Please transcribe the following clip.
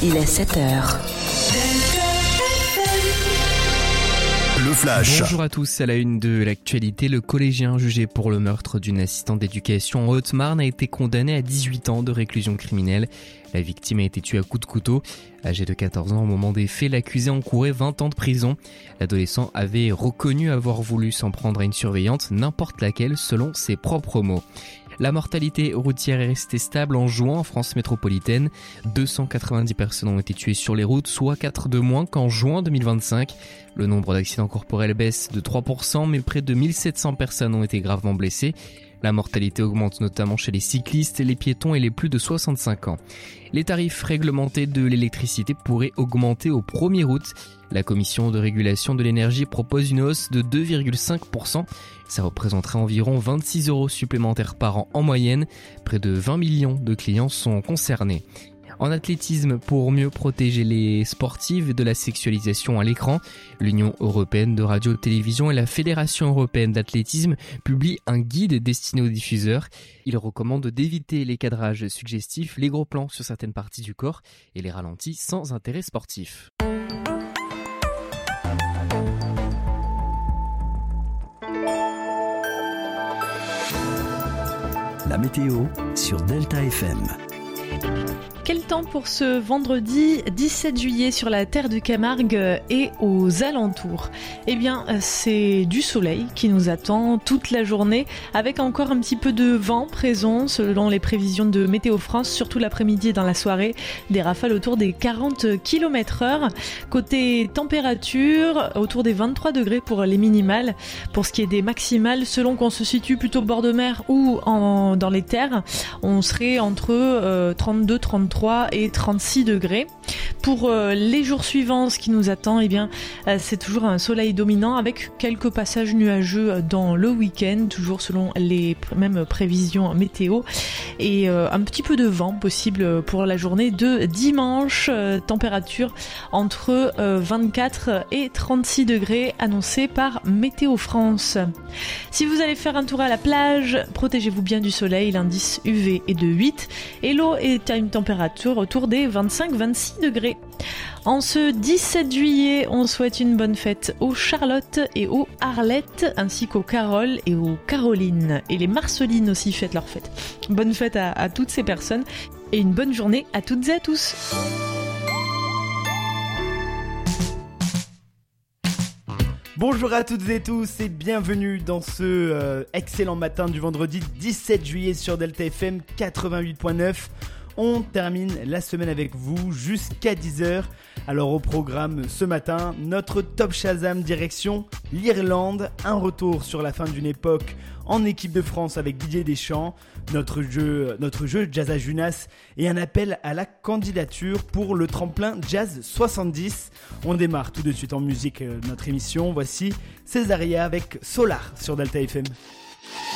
Il est 7h. Le Flash. Bonjour à tous, à la une de l'actualité, le collégien jugé pour le meurtre d'une assistante d'éducation en Haute-Marne a été condamné à 18 ans de réclusion criminelle. La victime a été tuée à coups de couteau. Âgé de 14 ans au moment des faits, l'accusé encourait 20 ans de prison. L'adolescent avait reconnu avoir voulu s'en prendre à une surveillante, n'importe laquelle, selon ses propres mots. La mortalité routière est restée stable en juin en France métropolitaine. 290 personnes ont été tuées sur les routes, soit 4 de moins qu'en juin 2025. Le nombre d'accidents corporels baisse de 3%, mais près de 1700 personnes ont été gravement blessées. La mortalité augmente notamment chez les cyclistes, les piétons et les plus de 65 ans. Les tarifs réglementés de l'électricité pourraient augmenter au 1er août. La Commission de régulation de l'énergie propose une hausse de 2,5%. Ça représenterait environ 26 € supplémentaires par an en moyenne. Près de 20 millions de clients sont concernés. En athlétisme, pour mieux protéger les sportives de la sexualisation à l'écran, l'Union européenne de radio-télévision et la Fédération européenne d'athlétisme publient un guide destiné aux diffuseurs. Ils recommandent d'éviter les cadrages suggestifs, les gros plans sur certaines parties du corps et les ralentis sans intérêt sportif. La météo sur Delta FM. Quel temps pour ce vendredi 17 juillet sur la terre de Camargue et aux alentours? Eh bien, c'est du soleil qui nous attend toute la journée, avec encore un petit peu de vent présent selon les prévisions de Météo France, surtout l'après-midi et dans la soirée, des rafales autour des 40 km/h. Côté température, autour des 23 degrés pour les minimales. Pour ce qui est des maximales, selon qu'on se situe plutôt bord de mer ou dans les terres, on serait entre 32, 33 et 36 degrés. Pour les jours suivants, ce qui nous attend, eh bien, c'est toujours un soleil dominant avec quelques passages nuageux dans le week-end, toujours selon les mêmes prévisions météo, et un petit peu de vent possible pour la journée de dimanche. Température entre 24 et 36 degrés annoncée par Météo France. Si vous allez faire un tour à la plage, protégez-vous bien du soleil, l'indice UV est de 8 et l'eau est à une température autour des 25-26 degrés. En ce 17 juillet, on souhaite une bonne fête aux Charlotte et aux Arlette, ainsi qu'aux Carole et aux Caroline. Et les Marcelines aussi fêtent leur fête. Bonne fête à toutes ces personnes et une bonne journée à toutes et à tous. Bonjour à toutes et tous et bienvenue dans ce excellent matin du vendredi 17 juillet sur Delta FM 88.9. On termine la semaine avec vous jusqu'à 10h. Alors au programme ce matin, notre Top Shazam direction l'Irlande, un retour sur la fin d'une époque en équipe de France avec Didier Deschamps, notre jeu Jazz à Junas et un appel à la candidature pour le tremplin Jazz 70. On démarre tout de suite en musique notre émission. Voici Césaria avec Solar sur Delta FM.